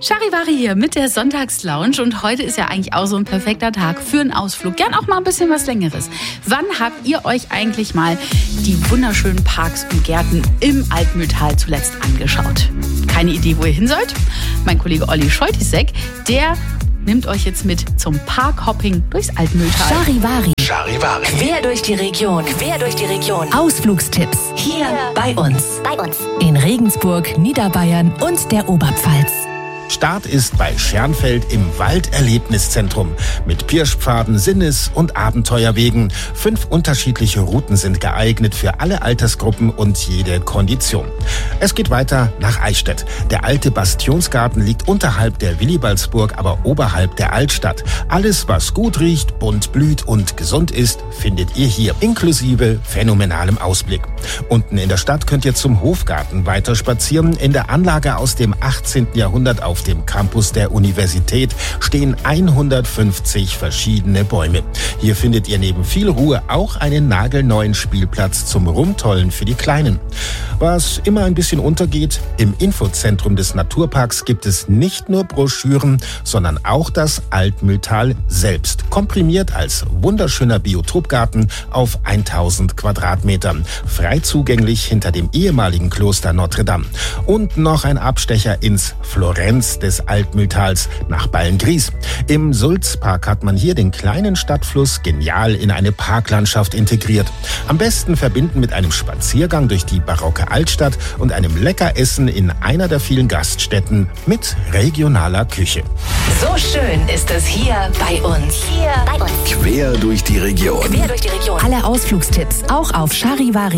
Charivari hier mit der Sonntagslounge und heute ist ja eigentlich auch so ein perfekter Tag für einen Ausflug. Gern auch mal ein bisschen was Längeres. Wann habt ihr euch eigentlich mal die wunderschönen Parks und Gärten im Altmühltal zuletzt angeschaut? Keine Idee, wo ihr hin sollt? Mein Kollege Olli Scholtisek, der nimmt euch jetzt mit zum Parkhopping durchs Altmühltal. Charivari. Quer durch die Region. Ausflugstipps. Hier bei uns. In Regensburg, Niederbayern und der Oberpfalz. Start ist bei Schernfeld im Walderlebniszentrum mit Pirschpfaden, Sinnes- und Abenteuerwegen. 5 unterschiedliche Routen sind geeignet für alle Altersgruppen und jede Kondition. Es geht weiter nach Eichstätt. Der alte Bastionsgarten liegt unterhalb der Willibaldsburg, aber oberhalb der Altstadt. Alles, was gut riecht, bunt blüht und gesund ist, findet ihr hier, inklusive phänomenalem Ausblick. Unten in der Stadt könnt ihr zum Hofgarten weiter spazieren. In der Anlage aus dem 18. Jahrhundert auf dem Campus der Universität stehen 150 verschiedene Bäume. Hier findet ihr neben viel Ruhe auch einen nagelneuen Spielplatz zum Rumtollen für die Kleinen. Was immer ein bisschen untergeht, im Infozentrum des Naturparks gibt es nicht nur Broschüren, sondern auch das Altmühltal selbst, komprimiert als wunderschöner Biotopgarten auf 1000 Quadratmetern, frei zugänglich hinter dem ehemaligen Kloster Notre Dame. Und noch ein Abstecher ins Florenz des Altmühltals nach Beilngries. Im Sulzpark hat man hier den kleinen Stadtfluss genial in eine Parklandschaft integriert. Am besten verbinden mit einem Spaziergang durch die barocke Altstadt und einem Leckeressen in einer der vielen Gaststätten mit regionaler Küche. So schön ist es hier bei uns. Quer durch die Region. Alle Ausflugstipps auch auf Charivari.